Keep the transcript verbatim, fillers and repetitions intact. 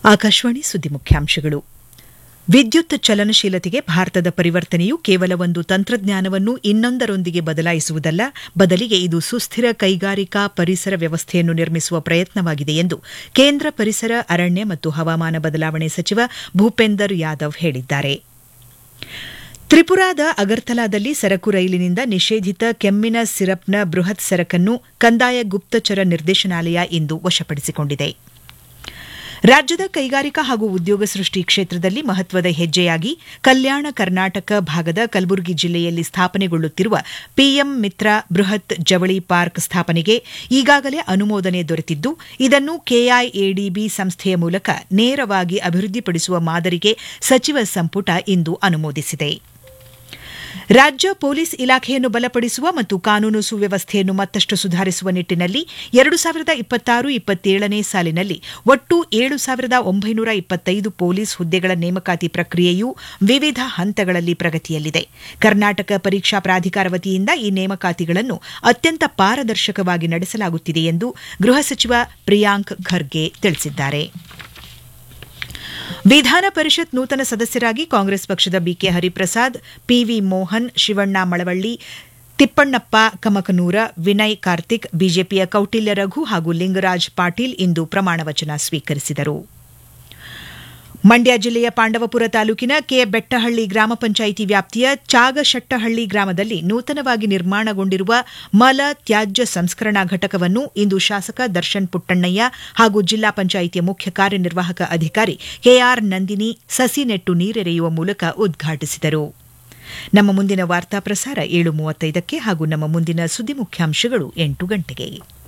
ಆಕಾಶವಾಣಿ ಸುದ್ದಿ ಮುಖ್ಯಾಂಶಗಳು. ವಿದ್ಯುತ್ ಚಲನಶೀಲತೆಗೆ ಭಾರತದ ಪರಿವರ್ತನೆಯು ಕೇವಲ ಒಂದು ತಂತ್ರಜ್ಞಾನವನ್ನು ಇನ್ನೊಂದರೊಂದಿಗೆ ಬದಲಾಯಿಸುವುದಲ್ಲ, ಬದಲಿಗೆ ಇದು ಸುಸ್ಥಿರ ಕೈಗಾರಿಕಾ ಪರಿಸರ ವ್ಯವಸ್ಥೆಯನ್ನು ನಿರ್ಮಿಸುವ ಪ್ರಯತ್ನವಾಗಿದೆ ಎಂದು ಕೇಂದ್ರ ಪರಿಸರ, ಅರಣ್ಯ ಮತ್ತು ಹವಾಮಾನ ಬದಲಾವಣೆ ಸಚಿವ ಭೂಪೇಂದರ್ ಯಾದವ್ ಹೇಳಿದ್ದಾರೆ. ತ್ರಿಪುರಾದ ಅಗರ್ತಲಾದಲ್ಲಿ ಸರಕು ರೈಲಿನಿಂದ ನಿಷೇಧಿತ ಕೆಮ್ಮಿನ ಸಿರಪ್ನ ಬೃಹತ್ ಸರಕನ್ನು ಕಂದಾಯ ಗುಪ್ತಚರ ನಿರ್ದೇಶನಾಲಯ ಇಂದು ವಶಪಡಿಸಿಕೊಂಡಿದೆ. ರಾಜ್ಯದ ಕೈಗಾರಿಕಾ ಹಾಗೂ ಉದ್ಯೋಗ ಸೃಷ್ಟಿ ಕ್ಷೇತ್ರದಲ್ಲಿ ಮಹತ್ವದ ಹೆಜ್ಜೆಯಾಗಿ ಕಲ್ಯಾಣ ಕರ್ನಾಟಕ ಭಾಗದ ಕಲಬುರಗಿ ಜಿಲ್ಲೆಯಲ್ಲಿ ಸ್ಥಾಪನೆಗೊಳ್ಳುತ್ತಿರುವ ಪಿಎಂ ಮಿತ್ರ ಬೃಹತ್ ಜವಳಿ ಪಾರ್ಕ್ ಸ್ಥಾಪನೆಗೆ ಈಗಾಗಲೇ ಅನುಮೋದನೆ ದೊರೆತಿದ್ದು, ಇದನ್ನು ಕೆಐಎಡಿಬಿ ಸಂಸ್ಥೆಯ ಮೂಲಕ ನೇರವಾಗಿ ಅಭಿವೃದ್ಧಿಪಡಿಸುವ ಮಾದರಿಗೆ ಸಚಿವ ಸಂಪುಟ ಇಂದು ಅನುಮೋದಿಸಿದೆ. ರಾಜ್ಯ ಪೊಲೀಸ್ ಇಲಾಖೆಯನ್ನು ಬಲಪಡಿಸುವ ಮತ್ತು ಕಾನೂನು ಸುವ್ಯವಸ್ಥೆಯನ್ನು ಮತ್ತಷ್ಟು ಸುಧಾರಿಸುವ ನಿಟ್ಟಿನಲ್ಲಿ ಎರಡು ಸಾವಿರದ ಇಪ್ಪತ್ತಾರು ಇಪ್ಪತ್ತೇಳನೇ ಸಾಲಿನಲ್ಲಿ ಒಟ್ಟು ಏಳು ಸಾವಿರದ ಒಂಬೈನೂರ ಇಪ್ಪತ್ತೈದು ಪೊಲೀಸ್ ಹುದ್ದೆಗಳ ನೇಮಕಾತಿ ಪ್ರಕ್ರಿಯೆಯು ವಿವಿಧ ಹಂತಗಳಲ್ಲಿ ಪ್ರಗತಿಯಲ್ಲಿದೆ. ಕರ್ನಾಟಕ ಪರೀಕ್ಷಾ ಪ್ರಾಧಿಕಾರ ವತಿಯಿಂದ ಈ ನೇಮಕಾತಿಗಳನ್ನು ಅತ್ಯಂತ ಪಾರದರ್ಶಕವಾಗಿ ನಡೆಸಲಾಗುತ್ತಿದೆ ಎಂದು ಗೃಹ ಸಚಿವ ಪ್ರಿಯಾಂಕ್ ಖರ್ಗೆ ತಿಳಿಸಿದ್ದಾರೆ. ವಿಧಾನ ಪರಿಷತ್ ನೂತನ ಸದಸ್ಯರಾಗಿ ಕಾಂಗ್ರೆಸ್ ಪಕ್ಷದ ಬಿಕೆ ಹರಿಪ್ರಸಾದ್, ಪಿವಿ ಮೋಹನ್, ಶಿವಣ್ಣ ಮಳವಳ್ಳಿ, ತಿಪ್ಪಣ್ಣಪ್ಪ ಕಮಕನೂರ, ವಿನಯ್ ಕಾರ್ತಿಕ್, ಬಿಜೆಪಿಯ ಕೌಟಿಲ್ಯ ರಘು ಹಾಗೂ ಲಿಂಗರಾಜ್ ಪಾಟೀಲ್ ಇಂದು ಪ್ರಮಾಣವಚನ ಸ್ವೀಕರಿಸಿದರು. ಮಂಡ್ಯ ಜಿಲ್ಲೆಯ ಪಾಂಡವಪುರ ತಾಲೂಕಿನ ಕೆ ಬೆಟ್ಟಹಳ್ಳಿ ಗ್ರಾಮ ಪಂಚಾಯಿತಿ ವ್ಯಾಪ್ತಿಯ ಚಾಗಶೆಟ್ಟಹಳ್ಳಿ ಗ್ರಾಮದಲ್ಲಿ ನೂತನವಾಗಿ ನಿರ್ಮಾಣಗೊಂಡಿರುವ ಮಲ ತ್ಯಾಜ್ಯ ಸಂಸ್ಕರಣಾ ಘಟಕವನ್ನು ಇಂದು ಶಾಸಕ ದರ್ಶನ್ ಪುಟ್ಟಣ್ಣಯ್ಯ ಹಾಗೂ ಜಿಲ್ಲಾ ಪಂಚಾಯಿತಿಯ ಮುಖ್ಯ ಕಾರ್ಯನಿರ್ವಾಹಕ ಅಧಿಕಾರಿ ಕೆಆರ್ ನಂದಿನಿ ಸಸಿ ನೆಟ್ಟು ನೀರೆರೆಯುವ ಮೂಲಕ ಉದ್ಘಾಟಿಸಿದರು. ನಮ್ಮ ಮುಂದಿನ ವಾರ್ತಾ ಪ್ರಸಾರ ಏಳು ಮೂವತ್ತೈದಕ್ಕೆ ಹಾಗೂ ನಮ್ಮ ಮುಂದಿನ ಸುದ್ದಿ ಮುಖ್ಯಾಂಶಗಳು ಎಂಟು ಗಂಟೆಗೆ.